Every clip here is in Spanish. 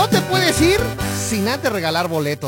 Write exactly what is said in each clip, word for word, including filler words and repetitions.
no te puedes ir sin antes regalar boletos.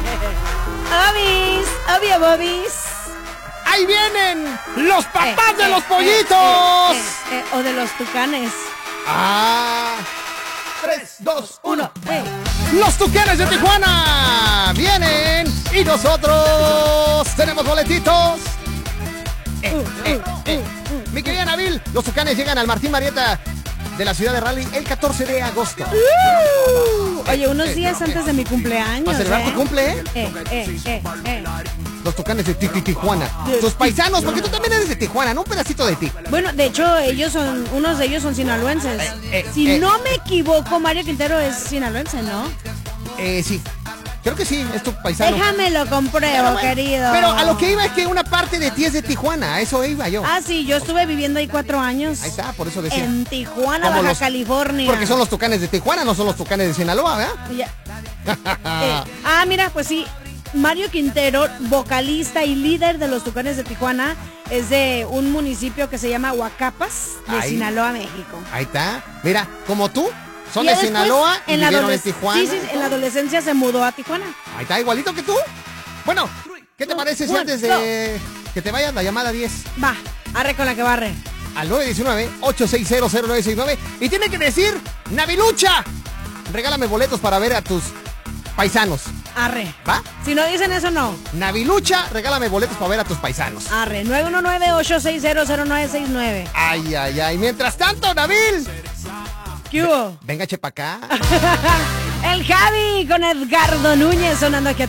Obis, obvio, Bobis. ¡Ahí vienen los papás Eh, de eh, los eh, pollitos! eh, eh, eh, o de los tucanes. ¡Ah! tres, dos, uno. Eh. ¡Los Tucanes de Tijuana! ¡Vienen! Y nosotros tenemos boletitos. Eh, Uh, eh, uh, eh. uh, uh. Mi querida Nabil, los Tucanes llegan al Martín Marietta de la ciudad de Raleigh el catorce de agosto. Uh, oye, unos días antes de mi cumpleaños. ¿Para celebrar ¿eh? tu cumple, eh? Eh, eh, eh, eh. Los Tucanes de Ti- Tijuana. Tus paisanos, porque tú también eres de Tijuana, ¿no? Un pedacito de ti. Bueno, de hecho, ellos son, unos de ellos son sinaloenses. Eh, eh, si eh. no me equivoco, Mario Quintero es sinaloense, ¿no? Eh, sí. Creo que sí, es tu paisano. Déjame lo compruebo, Pero, bueno, querido. Pero a lo que iba es que una parte de ti es de Tijuana, a eso iba yo. Ah, sí, yo estuve viviendo ahí cuatro años. Ahí está, por eso decía. En Tijuana, Como Baja los- California. Porque son los Tucanes de Tijuana, no son los Tucanes de Sinaloa, ¿verdad? Ya. Eh, ah, mira, pues sí. Mario Quintero, vocalista y líder de los Tucanes de Tijuana, es de un municipio que se llama Huacapas, de Ahí. Sinaloa, México. Ahí está. Mira, como tú, son Y de ya después, Sinaloa y en la vivieron en adoles- Tijuana. Sí, sí, en la adolescencia se mudó a Tijuana. Ahí está, igualito que tú. Bueno, ¿qué te parece si One, antes de que te vayas la llamada diez Va, arre con la que barre. al nueve uno nueve, ocho seis cero, cero nueve seis nueve y tiene que decir Navilucha? Regálame boletos para ver a tus paisanos. Arre. ¿Va? Si no dicen eso, no. Navilucha, regálame boletos para ver a tus paisanos. Arre, nueve uno nueve, ocho seis cero, cero nueve seis nueve. Ay, ay, ay. Mientras tanto, Nabil, ¿Qué hubo? venga, chepa acá. El Javi con Edgardo Núñez sonando aquí a